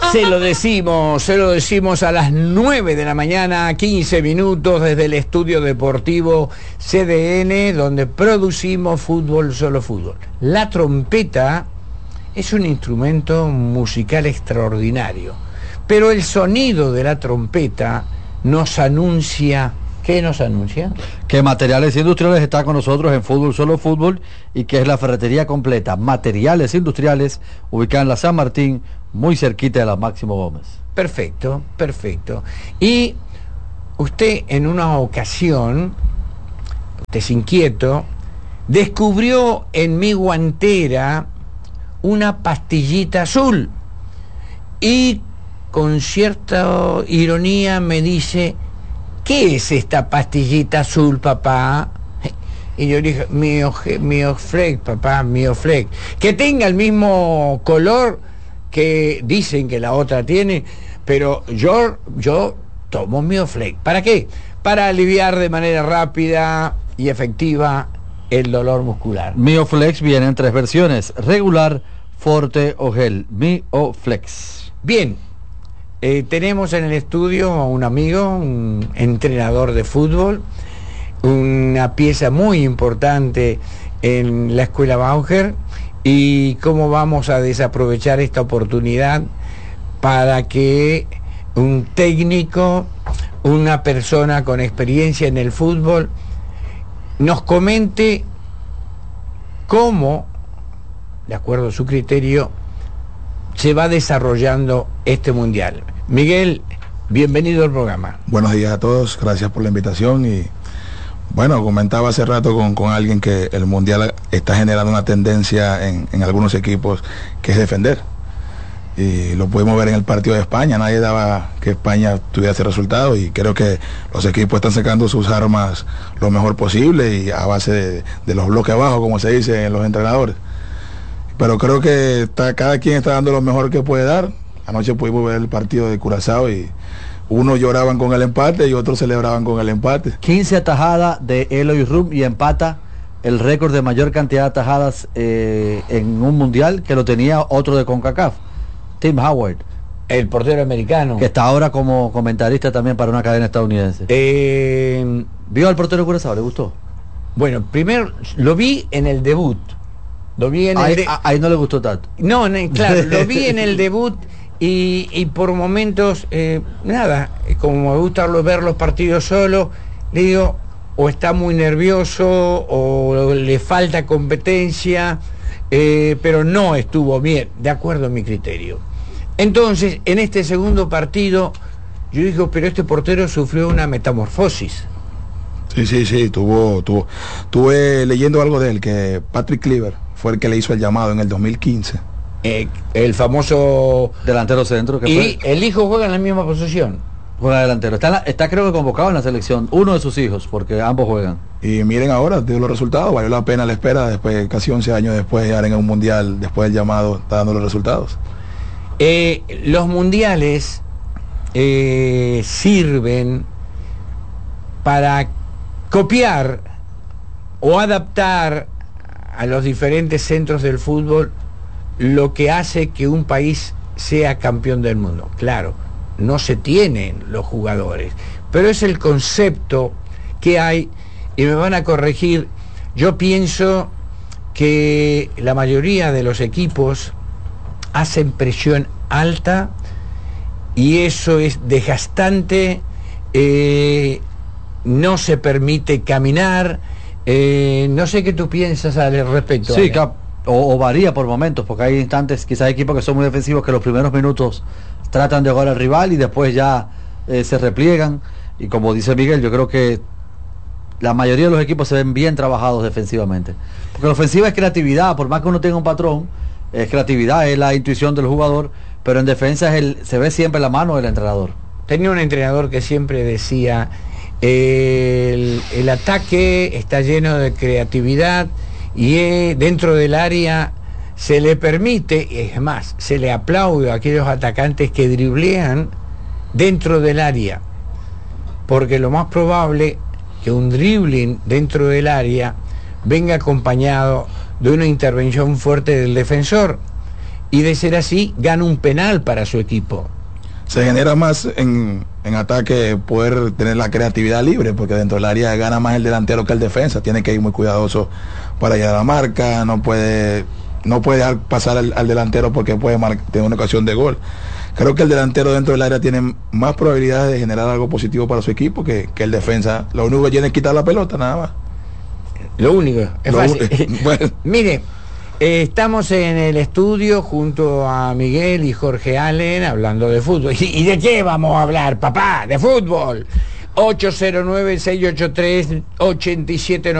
Se lo decimos a las 9 de la mañana, 15 minutos desde el estudio deportivo CDN, donde producimos fútbol, solo fútbol. La trompeta es un instrumento musical extraordinario, pero el sonido de la trompeta nos anuncia... ¿Qué nos anuncia? Que Materiales Industriales está con nosotros en Fútbol Solo Fútbol y que es la ferretería completa. Materiales Industriales, ubicada en la San Martín, muy cerquita de la Máximo Gómez. Perfecto, perfecto. Y usted en una ocasión, usted es inquieto, descubrió en mi guantera una pastillita azul y con cierta ironía me dice: ¿qué es esta pastillita azul, papá? Y yo dije: Mioflex, papá, Mioflex. Que tenga el mismo color que dicen que la otra tiene, pero yo tomo Mioflex. ¿Para qué? Para aliviar de manera rápida y efectiva el dolor muscular. Mioflex viene en 3 versiones: regular, forte o gel. Mioflex. Bien. Tenemos en el estudio a un amigo, un entrenador de fútbol, una pieza muy importante en la Escuela Bauer, y cómo vamos a desaprovechar esta oportunidad para que un técnico, una persona con experiencia en el fútbol, nos comente cómo, de acuerdo a su criterio, se va desarrollando este mundial. Miguel, bienvenido al programa. Buenos días a todos, gracias por la invitación. Y bueno, comentaba hace rato con alguien que el mundial está generando una tendencia en algunos equipos, que es defender, y lo pudimos ver en el partido de España. Nadie daba que España tuviera ese resultado, y creo que los equipos están sacando sus armas lo mejor posible y a base de los bloques abajo, como se dice en los entrenadores. Pero creo que cada quien está dando lo mejor que puede dar. Anoche pudimos ver el partido de Curazao y unos lloraban con el empate y otros celebraban con el empate. 15 atajadas de Eloy Rum y empata el récord de mayor cantidad de atajadas en un mundial, que lo tenía otro de CONCACAF, Tim Howard, el portero americano, que está ahora como comentarista también para una cadena estadounidense. ¿Vio al portero de Curazao? ¿Le gustó? Bueno, primero lo vi en el debut. Ahí no le gustó tanto. No, claro, lo vi en el debut y por momentos, nada, como me gusta ver los partidos solo, le digo, o está muy nervioso o le falta competencia, pero no estuvo bien, de acuerdo a mi criterio. Entonces, en este segundo partido, yo dije, pero este portero sufrió una metamorfosis. Sí, estuve leyendo algo de él, que Patrick Kluivert fue el que le hizo el llamado en el 2015. El famoso delantero centro. Y el hijo juega en la misma posición. Juega delantero. Está creo que convocado en la selección, uno de sus hijos, porque ambos juegan. Y miren ahora, dio los resultados, valió la pena la espera, después, casi 11 años después, ya en un mundial, después del llamado, está dando los resultados. Los mundiales sirven para copiar o adaptar a los diferentes centros del fútbol lo que hace que un país sea campeón del mundo. Claro, no se tienen los jugadores, pero es el concepto que hay, y me van a corregir. Yo pienso que la mayoría de los equipos hacen presión alta y eso es desgastante, no se permite caminar. No sé qué tú piensas al respecto. Sí, o varía por momentos, porque hay instantes, quizás hay equipos que son muy defensivos, que los primeros minutos tratan de jugar al rival y después ya se repliegan, y como dice Miguel, yo creo que la mayoría de los equipos se ven bien trabajados defensivamente, porque la ofensiva es creatividad, por más que uno tenga un patrón, es creatividad, es la intuición del jugador, pero en defensa se ve siempre la mano del entrenador. Tenía un entrenador que siempre decía: el ataque está lleno de creatividad y dentro del área se le permite, es más, se le aplaude a aquellos atacantes que driblean dentro del área, porque lo más probable que un dribbling dentro del área venga acompañado de una intervención fuerte del defensor, y de ser así, gana un penal para su equipo. Se genera más en ataque poder tener la creatividad libre, porque dentro del área gana más el delantero que el defensa. Tiene que ir muy cuidadoso para ir a la marca, no puede dejar pasar al delantero porque puede tener una ocasión de gol. Creo que el delantero dentro del área tiene más probabilidades de generar algo positivo para su equipo que el defensa. Lo único que tiene es quitar la pelota, nada más. Lo único, es fácil. Bueno. Mire, estamos en el estudio junto a Miguel y Jorge Allen hablando de fútbol. ¿Y de qué vamos a hablar, papá? De fútbol. 809-683-8790.